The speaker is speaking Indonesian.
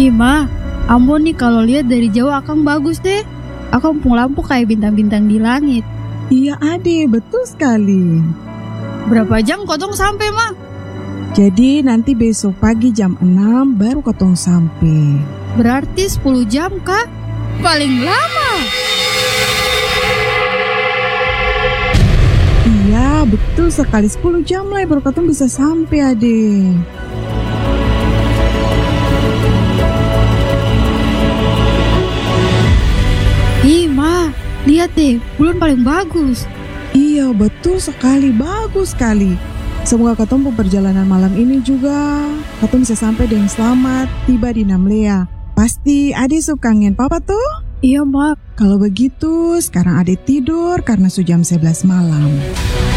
Ih Ma, ampun nih kalau lihat dari jauh Akang bagus deh. Akang pung lampu kayak bintang-bintang di langit. Iya Ade, betul sekali. Berapa jam kotong sampai Ma? Jadi nanti besok pagi jam 6 baru kotong sampai. Berarti 10 jam kah? Paling lama. Iya, betul sekali, 10 jam lah baru kotong bisa sampai Ade. Ih Ma, lihat deh, bulan paling bagus. Iya, betul sekali, bagus sekali. Semoga ketemu perjalanan malam ini juga ketemu bisa sampai dengan selamat tiba di Namlea. Pasti Ade suka kangen papa tuh? Iya Ma. Kalau begitu sekarang Ade tidur karena sudah jam 11 malam.